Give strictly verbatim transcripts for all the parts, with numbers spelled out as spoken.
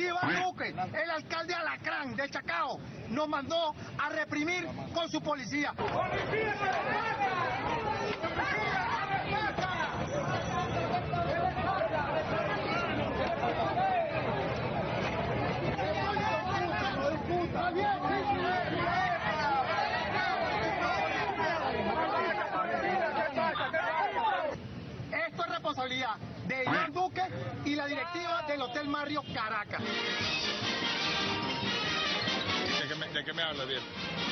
Iván Duque, el alcalde Alacrán de Chacao, nos mandó a reprimir con su policía. ¡Policía que Esto es responsabilidad de Iván Duque y la directiva del Hotel Marriott Caracas. ¿De qué me, de qué me habla, viejo?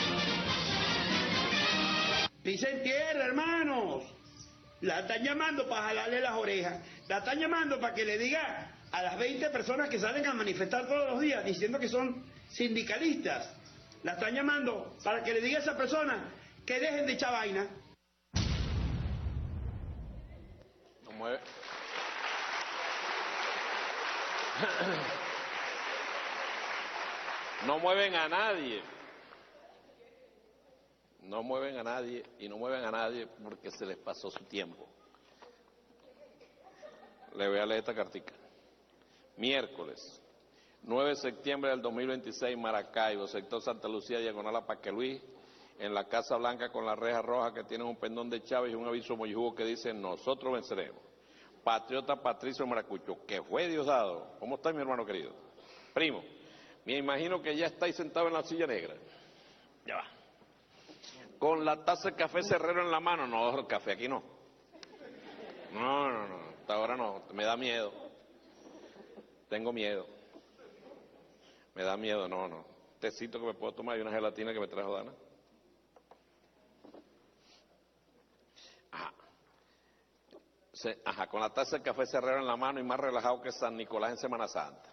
Pisen tierra, hermanos. La están llamando para jalarle las orejas. La están llamando para que le diga a las veinte personas que salen a manifestar todos los días diciendo que son sindicalistas. La están llamando para que le diga a esa persona que dejen de echar vaina. No mueve. No mueven a nadie. No mueven a nadie y no mueven a nadie porque se les pasó su tiempo. Le voy a leer esta cartica. Miércoles, nueve de septiembre del dos mil veintiséis, Maracaibo, sector Santa Lucía, diagonal a Parque Luis, en la Casa Blanca con la reja roja que tiene un pendón de Chávez y un aviso mojijugo que dice: nosotros venceremos. Patriota Patricio Maracucho, que fue Diosdado. ¿Cómo está, mi hermano querido? Primo, me imagino que ya estáis sentado en la silla negra. Ya va. Con la taza de café Cerrero en la mano. No, el café aquí no. No, no, no, hasta ahora no, me da miedo. Tengo miedo. Me da miedo, no, no. Tecito que me puedo tomar y una gelatina que me trajo Dana. Ajá. Se, ajá, con la taza de café Cerrero en la mano y más relajado que San Nicolás en Semana Santa.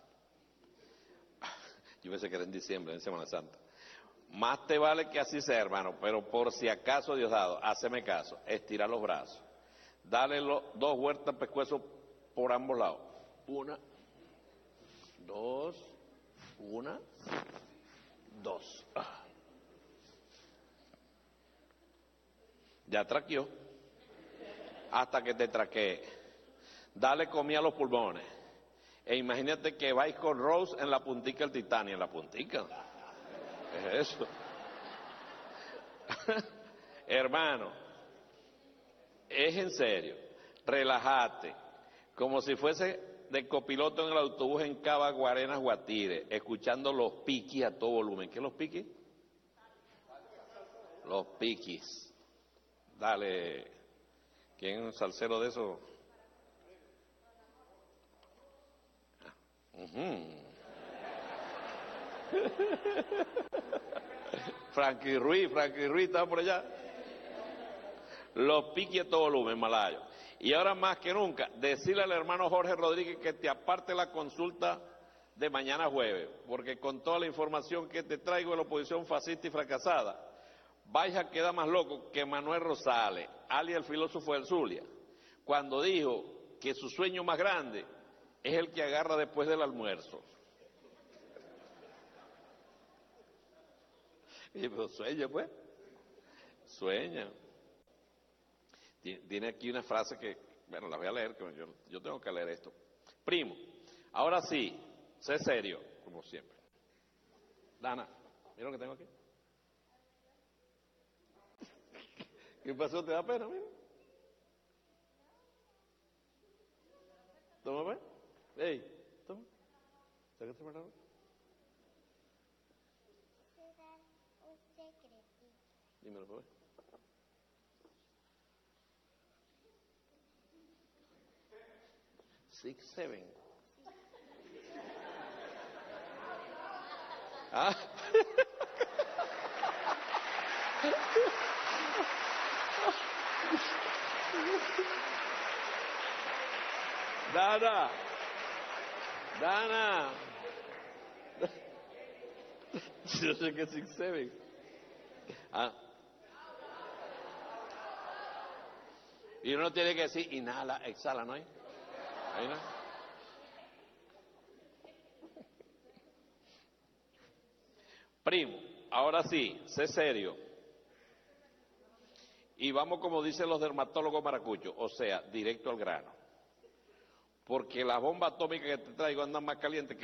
Yo pensé que era en diciembre, en Semana Santa. Más te vale que así sea, hermano, pero por si acaso, Diosdado, háceme caso, estira los brazos. Dale lo, dos vueltas pescuezo por ambos lados. Una, dos, una, dos. Ah. Ya traqueó. Hasta que te traquee. Dale comida a los pulmones. E imagínate que vais con Rose en la puntica del Titanic, en la puntica. ¿Qué es eso? Hermano, es en serio, relájate, como si fuese de copiloto en el autobús en Cava, Guarenas, Guatire, escuchando los piquis a todo volumen. ¿Qué es los piquis? Los piquis. Dale, ¿quién es un salsero de eso? Uh-huh. Frankie Ruiz, Frankie Ruiz estaba por allá. Los piquis a todo volumen, malayo. Y ahora más que nunca, decirle al hermano Jorge Rodríguez que te aparte la consulta de mañana jueves, porque con toda la información que te traigo de la oposición fascista y fracasada, vais a quedar más loco que Manuel Rosales, alias el filósofo del Zulia, cuando dijo que su sueño más grande es el que agarra después del almuerzo. Y pues sueña, pues. Sueña. Tiene aquí una frase que, bueno, la voy a leer, que yo, yo tengo que leer esto. Primo, ahora sí, sé serio, como siempre. Dana, ¿mira lo que tengo aquí? ¿Qué pasó? ¿Te da pena, mira? Toma, pues. Ey, toma. Sácate para ahora. Dímelo, pues. Six, seven. Ah. Dana. Dana. Yo sé que es six, seven. Ah. Y uno tiene que decir, inhala, exhala, ¿no hay? ¿Ahí no? Primo, ahora sí, sé serio. Y vamos como dicen los dermatólogos maracuchos, o sea, directo al grano. Porque las bombas atómicas que te traigo andan más calientes que